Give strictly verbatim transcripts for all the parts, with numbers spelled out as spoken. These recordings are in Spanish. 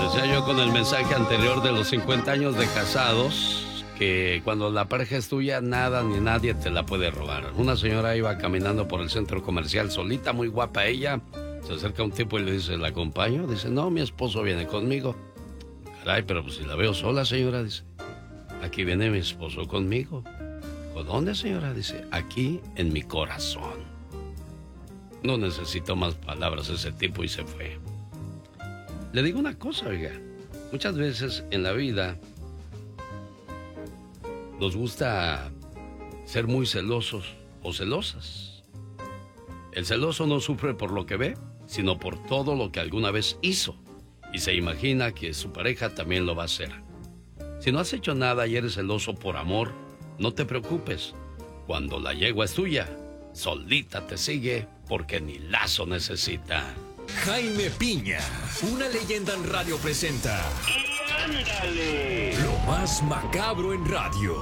Decía yo con el mensaje anterior de los cincuenta años de casados que cuando la pareja es tuya, nada ni nadie te la puede robar. Una señora iba caminando por el centro comercial solita, muy guapa ella. Se acerca un tipo y le dice, ¿la acompaño? Dice, no, mi esposo viene conmigo. Caray, pero pues si la veo sola, señora, dice. Aquí viene mi esposo conmigo. ¿Con dónde, señora? Dice, aquí en mi corazón. No necesito más palabras ese tipo y se fue. Le digo una cosa, oiga. Muchas veces en la vida nos gusta ser muy celosos o celosas. El celoso no sufre por lo que ve, sino por todo lo que alguna vez hizo. Y se imagina que su pareja también lo va a hacer. Si no has hecho nada y eres celoso por amor, no te preocupes. Cuando la yegua es tuya, solita te sigue porque ni lazo necesita. Jaime Piña, una leyenda en radio presenta. ¡Y ándale! Lo más macabro en radio.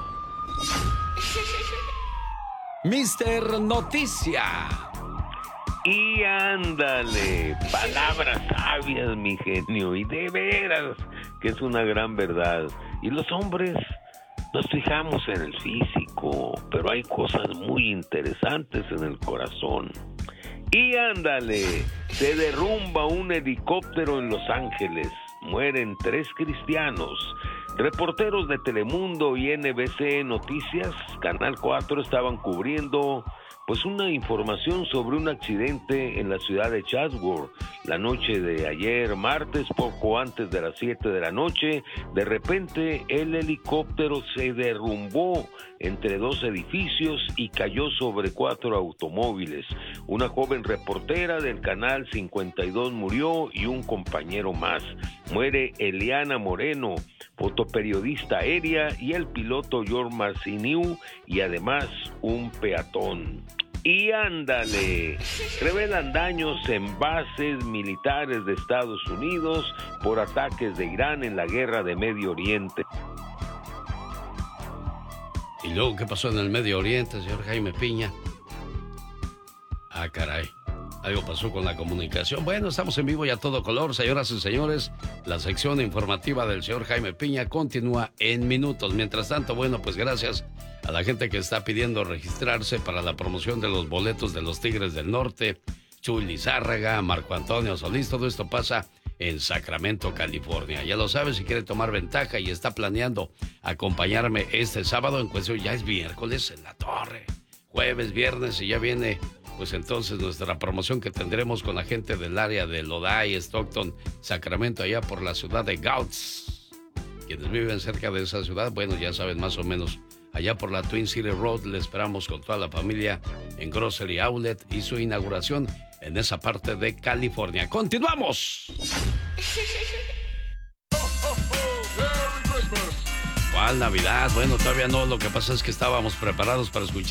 mister Noticia. Y ándale, palabras sabias, mi genio, y de veras que es una gran verdad. Y los hombres nos fijamos en el físico, pero hay cosas muy interesantes en el corazón. Y ándale, se derrumba un helicóptero en Los Ángeles, mueren tres cristianos. Reporteros de Telemundo y N B C Noticias, Canal cuatro, estaban cubriendo pues una información sobre un accidente en la ciudad de Chatsworth. La noche de ayer, martes, poco antes de las siete de la noche, de repente el helicóptero se derrumbó entre dos edificios y cayó sobre cuatro automóviles. Una joven reportera del Canal cincuenta y dos murió y un compañero más. Muere Eliana Moreno, fotoperiodista aérea, y el piloto George Marciniu, y además un peatón. Y ándale, revelan daños en bases militares de Estados Unidos por ataques de Irán en la guerra de Medio Oriente. ¿Y luego qué pasó en el Medio Oriente, señor Jaime Piña? Ah, caray. Algo pasó con la comunicación. Bueno, estamos en vivo y a todo color, señoras y señores. La sección informativa del señor Jaime Piña continúa en minutos. Mientras tanto, bueno, pues gracias a la gente que está pidiendo registrarse para la promoción de los boletos de los Tigres del Norte. Chuy Lizárraga, Marco Antonio Solís, todo esto pasa en Sacramento, California. Ya lo sabe, si quiere tomar ventaja y está planeando acompañarme este sábado, en cuestión ya es miércoles en la Torre. Jueves, viernes y ya viene... pues entonces nuestra promoción que tendremos con la gente del área de Lodi, Stockton, Sacramento, allá por la ciudad de Gouts. Quienes viven cerca de esa ciudad, bueno, ya saben más o menos, allá por la Twin City Road, le esperamos con toda la familia en Grocery Outlet y su inauguración en esa parte de California. ¡Continuamos! ¿Cuál Navidad? Bueno, todavía no, lo que pasa es que estábamos preparados para escuchar